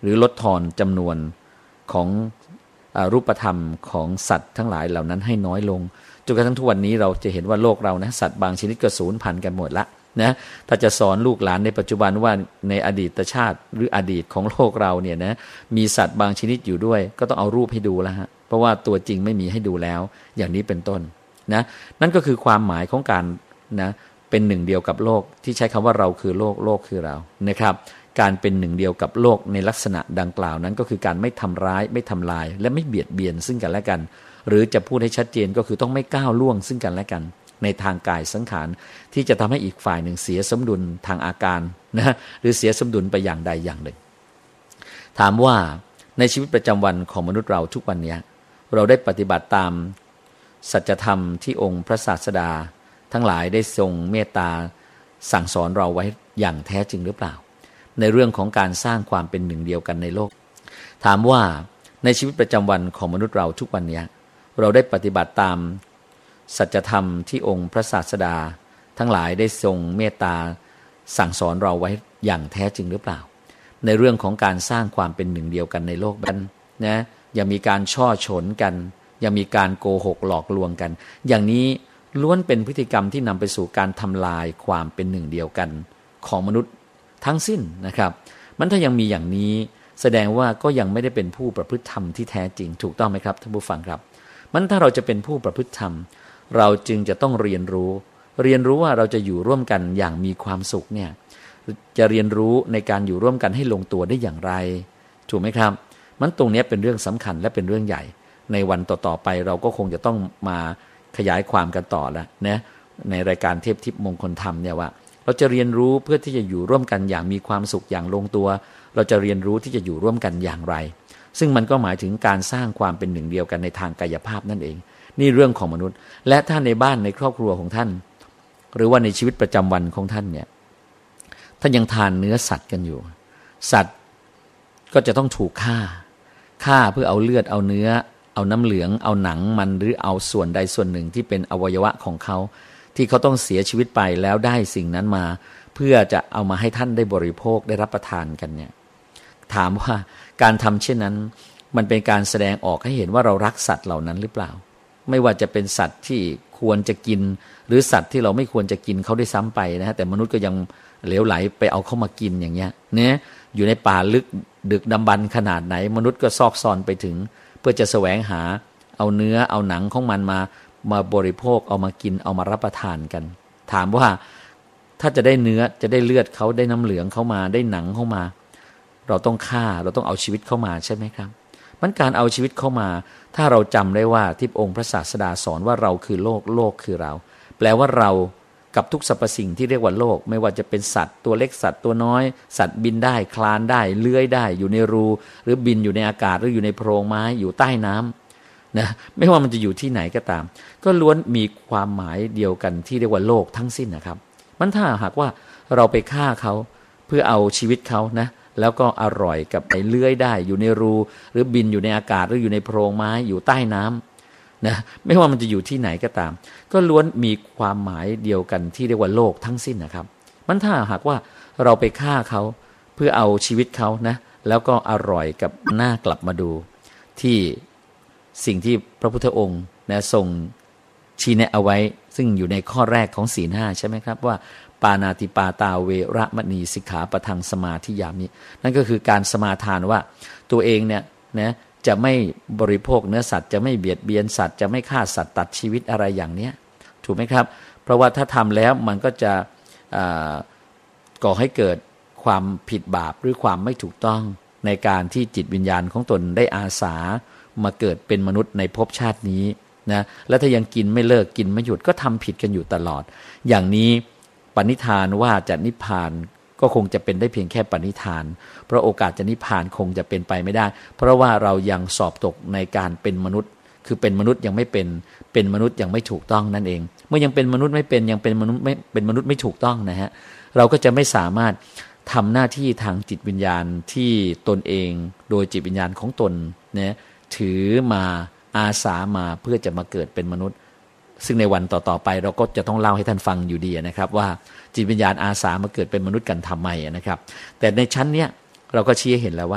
หรือลดทอนจำนวนของรูปธรรมของสัตว์ทั้งหลายเหล่านั้นให้น้อยลงจนกระทั่งทุกวันนี้เราจะเห็นว่าโลกเรานะสัตว์บางชนิดก็สูญพันธุ์กันหมดละนะถ้าจะสอนลูกหลานในปัจจุบันว่าในอดีตชาติหรืออดีตของโลกเราเนี่ยนะมีสัตว์บางชนิดอยู่ด้วยก็ต้องเอารูปให้ดูแล้วฮะเพราะว่าตัวจริงไม่มีให้ดูแล้วอย่างนี้เป็นต้นนะนั่นก็คือความหมายของการนะเป็นหนึ่งเดียวกับโลกที่ใช้คำว่าเราคือโลกโลกคือเรานะครับการเป็นหนึ่งเดียวกับโลกในลักษณะดังกล่าวนั้นก็คือการไม่ทำร้ายไม่ทำลายและไม่เบียดเบียนซึ่งกันและกันหรือจะพูดให้ชัดเจนก็คือต้องไม่ก้าวล่วงซึ่งกันและกันในทางกายสังขารที่จะทำให้อีกฝ่ายหนึ่งเสียสมดุลทางอาการนะหรือเสียสมดุลไปอย่างใดอย่างหนึ่งถามว่าในชีวิตประจำวันของมนุษย์เราทุกวันนี้เราได้ปฏิบัติตามสัจธรรมที่องค์พระศาสดาทั้งหลายได้ทรงเมตตาสั่งสอนเราไว้อย่างแท้จริงหรือเปล่าในเรื่องของการสร้างความเป็นหนึ่งเดียวกันในโลกถามว่าในชีวิตประจำวันของมนุษย์เราทุกวันนี้เราได้ปฏิบัติตามสัจธรรมที่องค์พระศาสดาทั้งหลายได้ทรงเมตตาสั่งสอนเราไว้อย่างแท้จริงหรือเปล่าในเรื่องของการสร้างความเป็นหนึ่งเดียวกันในโลกนั้นนะอย่ามีการช่อฉนกันอย่ามีการโกหกหลอกลวงกันอย่างนี้ล้วนเป็นพฤติกรรมที่นำไปสู่การทำลายความเป็นหนึ่งเดียวกันของมนุษย์ทั้งสิ้นนะครับมันถ้ายังมีอย่างนี้แสดงว่าก็ยังไม่ได้เป็นผู้ประพฤติธรรมที่แท้จริงถูกต้องไหมครับท่านผู้ฟังครับมันถ้าเราจะเป็นผู้ประพฤติธรรมเราจึงจะต้องเรียนรู้ว่าเราจะอยู่ร่วมกันอย่างมีความสุขเนี่ยจะเรียนรู้ในการอยู่ร่วมกันให้ลงตัวได้อย่างไรถูกไหมครับมันตรงนี้เป็นเรื่องสำคัญและเป็นเรื่องใหญ่ในวันต่อๆไปเราก็คงจะต้องมาขยายความกันต่อแล้วนะในรายการเทพทิพย์มงคลธรรมเนี่ยว่าเราจะเรียนรู้เพื่อที่จะอยู่ร่วมกันอย่างมีความสุขอย่างลงตัวเราจะเรียนรู้ที่จะอยู่ร่วมกันอย่างไรซึ่งมันก็หมายถึงการสร้างความเป็นหนึ่งเดียวกันในทางกายภาพนั่นเองนี่เรื่องของมนุษย์และถ้าในบ้านในครอบครัวของท่านหรือว่าในชีวิตประจำวันของท่านเนี่ยท่านยังทานเนื้อสัตว์กันอยู่สัตว์ก็จะต้องถูกฆ่าเพื่อเอาเลือดเอาเนื้อเอาน้ำเหลืองเอาหนังมันหรือเอาส่วนใดส่วนหนึ่งที่เป็นอวัยวะของเขาที่เขาต้องเสียชีวิตไปแล้วได้สิ่งนั้นมาเพื่อจะเอามาให้ท่านได้บริโภคได้รับประทานกันเนี่ยถามว่าการทำเช่นนั้นมันเป็นการแสดงออกให้เห็นว่าเรารักสัตว์เหล่านั้นหรือเปล่าไม่ว่าจะเป็นสัตว์ที่ควรจะกินหรือสัตว์ที่เราไม่ควรจะกินเขาได้ซ้ำไปนะฮะแต่มนุษย์ก็ยังเหลวไหลไปเอาเข้ามากินอย่างเงี้ยเนี่ยอยู่ในป่าลึกดึกดำบรรพ์ขนาดไหนมนุษย์ก็ซอกซอนไปถึงเพื่อจะแสวงหาเอาเนื้อเอาหนังของมันมาบริโภคเอามากินเอามารับประทานกันถามว่าถ้าจะได้เนื้อจะได้เลือดเขาได้น้ำเหลืองเขามาได้หนังเข้ามาเราต้องฆ่าเราต้องเอาชีวิตเข้ามาใช่ไหมครับมันการเอาชีวิตเข้ามาถ้าเราจำได้ว่าที่องค์พระศาสดาสอนว่าเราคือโลกโลกคือเราแปลว่าเรากับทุกสรรพสิ่งที่เรียกว่าโลกไม่ว่าจะเป็นสัตว์ตัวเล็กสัตว์ตัวน้อยสัตว์บินได้คลานได้เลื้อยได้อยู่ในรูหรือบินอยู่ในอากาศหรืออยู่ในโพรงไม้อยู่ใต้น้ำนะไม่ว่ามันจะอยู่ที่ไหนก็ตามก็ล้วนมีความหมายเดียวกันที่เรียกว่าโลกทั้งสิ้นนะครับมันถ้าหากว่าเราไปฆ่าเขาเพื่อเอาชีวิตเขานะแล้วก็อร่อยกับไอ้เลื้อยได้อยู่ในรูหรือบินอยู่ในอากาศหรืออยู่ในโพรงไม้อยู่ใต้น้ำนะไม่ว่ามันจะอยู่ที่ไหนก็ตามก็ล้วนมีความหมายเดียวกันที่เรียกว่าโลกทั้งสิ้นนะครับมันถ้าหากว่าเราไปฆ่าเขาเพื่อเอาชีวิตเขานะแล้วก็อร่อยกับหน้ากลับมาดูที่สิ่งที่พระพุทธองค์นะทรงชี้แนะเอาไว้ซึ่งอยู่ในข้อแรกของศีล 5ใช่ไหมครับว่าปานาติปาตาเวระมณีสิกขาปะทังสมาธิยามินั่นก็คือการสมาทานว่าตัวเองเนี่ยนะจะไม่บริโภคเนื้อสัตว์จะไม่เบียดเบียนสัตว์จะไม่ฆ่าสัตว์ตัดชีวิตอะไรอย่างเนี้ยถูกไหมครับเพราะว่าถ้าทำแล้วมันก็จะก่อให้เกิดความผิดบาปหรือความไม่ถูกต้องในการที่จิตวิญญาณของตนได้อาสามาเกิดเป็นมนุษย์ในภพชาตินี้นะแล้วถ้ายังกินไม่เลิกกินไม่หยุดก็ทำผิดกันอยู่ตลอดอย่างนี้ปณิธานว่าจะนิพพานก็คงจะเป็นได้เพียงแค่ปณิธานเพราะโอกาสจะนิพพานคงจะเป็นไปไม่ได้เพราะว่าเรายังสอบตกในการเป็นมนุษย์คือเป็นมนุษย์ยังไม่เป็นมนุษย์ยังไม่ถูกต้องนั่นเองเมื่อยังเป็นมนุษย์ไม่เป็นยังเป็นมนุษย์ไม่ถูกต้องนะฮะเราก็จะไม่สามารถทำหน้าที่ทางจิตวิญญาณที่ตนเองโดยจิตวิญญาณของตนนะถือมาอาสามาเพื่อจะมาเกิดเป็นมนุษย์ซึ่งในวันต่อๆไปเราก็จะต้องเล่าให้ท่านฟังอยู่ดีนะครับว่าจิตวิญญาณอาสามาเกิดเป็นมนุษย์กันทำไมนะครับแต่ในชั้นเนี้ยเราก็ชี้ให้เห็นแล้วว่า